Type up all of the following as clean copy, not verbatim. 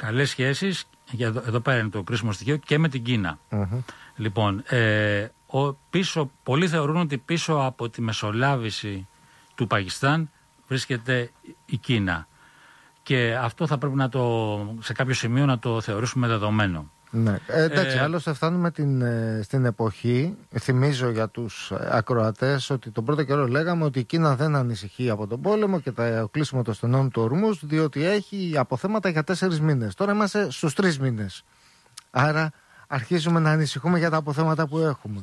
καλές σχέσεις, εδώ πέρα είναι το κρίσιμο στοιχείο, και με την Κίνα. Λοιπόν, πολλοί θεωρούν ότι πίσω από τη μεσολάβηση του Πακιστάν βρίσκεται η Κίνα. Και αυτό θα πρέπει σε κάποιο σημείο να το θεωρήσουμε δεδομένο. Ναι. Εντάξει, άλλωστε φτάνουμε στην εποχή, θυμίζω για τους ακροατές ότι τον πρώτο καιρό λέγαμε ότι η Κίνα δεν ανησυχεί από τον πόλεμο και το κλείσιμο των στενών του Ορμούζ, διότι έχει αποθέματα για 4 μήνες. Τώρα είμαστε στους 3 μήνες. Άρα αρχίζουμε να ανησυχούμε για τα αποθέματα που έχουμε.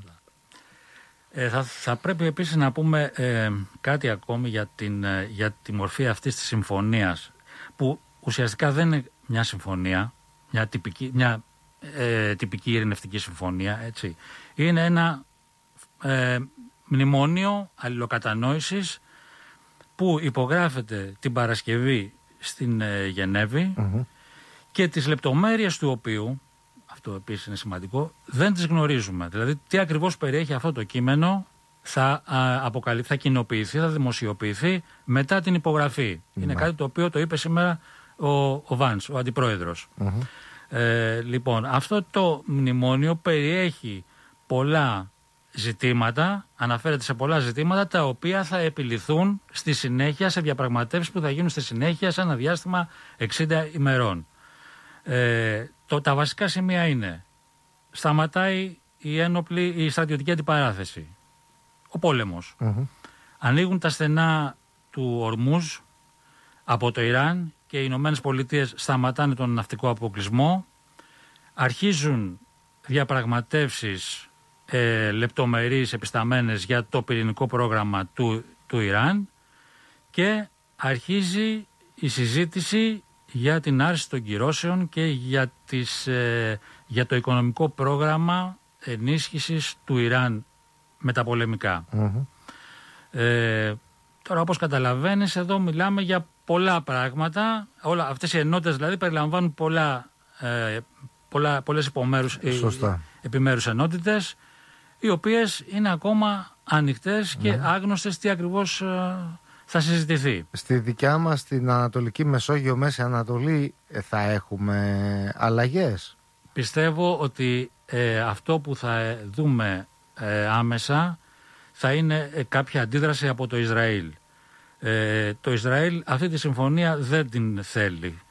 Θα πρέπει επίσης να πούμε κάτι ακόμη για τη μορφή αυτής της συμφωνίας, που ουσιαστικά δεν είναι μια συμφωνία, μια τυπική ειρηνευτική συμφωνία, έτσι. Είναι ένα μνημόνιο αλληλοκατανόησης που υπογράφεται την Παρασκευή στην Γενέβη και τις λεπτομέρειες του οποίου, αυτό επίσης είναι σημαντικό, δεν τις γνωρίζουμε. Δηλαδή τι ακριβώς περιέχει αυτό το κείμενο θα κοινοποιηθεί, θα δημοσιοποιηθεί μετά την υπογραφή. Είναι κάτι το οποίο το είπε σήμερα ο Βάνς, ο αντιπρόεδρος. Λοιπόν, αυτό το μνημόνιο περιέχει πολλά ζητήματα, αναφέρεται σε πολλά ζητήματα τα οποία θα επιληθούν στη συνέχεια σε διαπραγματεύσεις που θα γίνουν στη συνέχεια σε ένα διάστημα 60 ημερών. Τα βασικά σημεία είναι: σταματάει η στρατιωτική αντιπαράθεση, ο πόλεμος. Ανοίγουν τα στενά του Ορμούζ από το Ιράν και οι Ηνωμένες Πολιτείες σταματάνε τον ναυτικό αποκλεισμό. Αρχίζουν διαπραγματεύσεις λεπτομερείς επισταμένες για το πυρηνικό πρόγραμμα του Ιράν και αρχίζει η συζήτηση για την άρση των κυρώσεων και για το οικονομικό πρόγραμμα ενίσχυσης του Ιράν μεταπολεμικά. Τώρα, καταλαβαίνεις, εδώ μιλάμε για πολλά πράγματα. Αυτές οι ενότητες δηλαδή περιλαμβάνουν πολλές επιμέρους ενότητες, οι οποίες είναι ακόμα ανοιχτές και άγνωστες τι ακριβώς θα συζητηθεί. Στη δικιά μας την Ανατολική Μεσόγειο, Μέση Ανατολή, θα έχουμε αλλαγές? Πιστεύω ότι αυτό που θα δούμε άμεσα θα είναι κάποια αντίδραση από το Ισραήλ. Το Ισραήλ αυτή τη συμφωνία δεν την θέλει.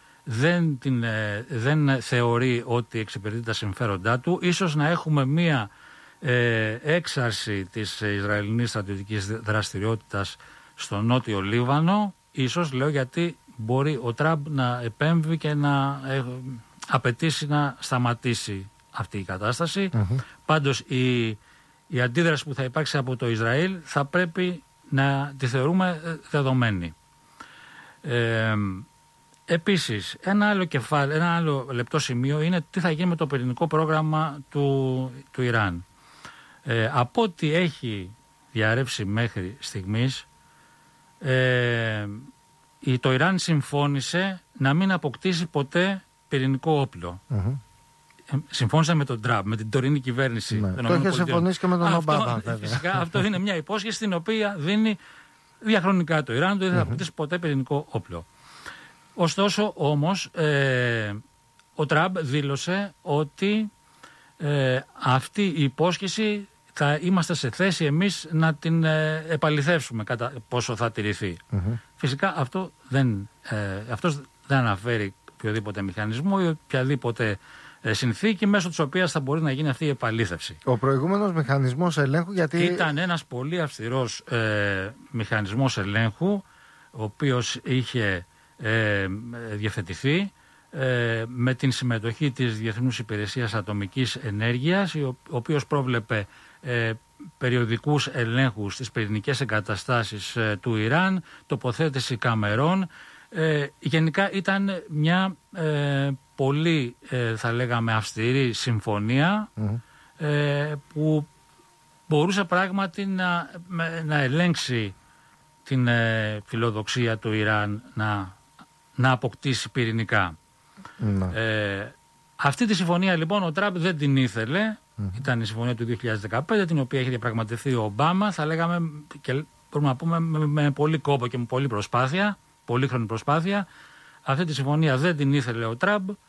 Δεν θεωρεί ότι εξυπηρετεί τα συμφέροντά του. Ίσως να έχουμε μία έξαρση της Ισραηλινής στρατιωτικής δραστηριότητας στο νότιο Λίβανο. Ίσως, λέω, γιατί μπορεί ο Τραμπ να επέμβει και να απαιτήσει να σταματήσει αυτή η κατάσταση. Πάντως η αντίδραση που θα υπάρξει από το Ισραήλ θα πρέπει να τη θεωρούμε δεδομένη. Επίσης, ένα άλλο λεπτό σημείο είναι τι θα γίνει με το πυρηνικό πρόγραμμα του Ιράν. Από ό,τι έχει διαρρεύσει μέχρι στιγμής, το Ιράν συμφώνησε να μην αποκτήσει ποτέ πυρηνικό όπλο. Συμφώνησε με τον Τραμπ, με την τωρινή κυβέρνηση. Το είχε συμφωνήσει και με τον Ομπάμα. Φυσικά αυτό είναι μια υπόσχεση την οποία δίνει διαχρονικά το Ιράν, ότι δεν θα αποκτήσει ποτέ πυρηνικό όπλο. Ωστόσο όμως ο Τραμπ δήλωσε ότι αυτή η υπόσχεση θα είμαστε σε θέση εμείς να την επαληθεύσουμε κατά πόσο θα τηρηθεί. Φυσικά αυτός δεν αναφέρει οποιοδήποτε μηχανισμό ή οποιαδήποτε συνθήκη μέσω της οποίας θα μπορεί να γίνει αυτή η επαλήθευση. Ο προηγούμενος μηχανισμός ελέγχου, γιατί ήταν ένας πολύ αυστηρός μηχανισμός ελέγχου, ο οποίος είχε διευθετηθεί με την συμμετοχή της Διεθνούς Υπηρεσίας Ατομικής Ενέργειας, ο οποίος πρόβλεπε περιοδικούς ελέγχους στις πυρηνικές εγκαταστάσεις του Ιράν, τοποθέτηση καμερών. Γενικά ήταν μια πολύ, θα λέγαμε, αυστηρή συμφωνία που μπορούσε πράγματι να ελέγξει την φιλοδοξία του Ιράν να αποκτήσει πυρηνικά. Αυτή τη συμφωνία λοιπόν ο Τραμπ δεν την ήθελε. Ήταν η συμφωνία του 2015, την οποία έχει διαπραγματευτεί ο Ομπάμα, θα λέγαμε, και μπορούμε να πούμε με πολύ κόπο και με πολύ προσπάθεια, πολύχρονη προσπάθεια. Αυτή τη συμφωνία δεν την ήθελε ο Τραμπ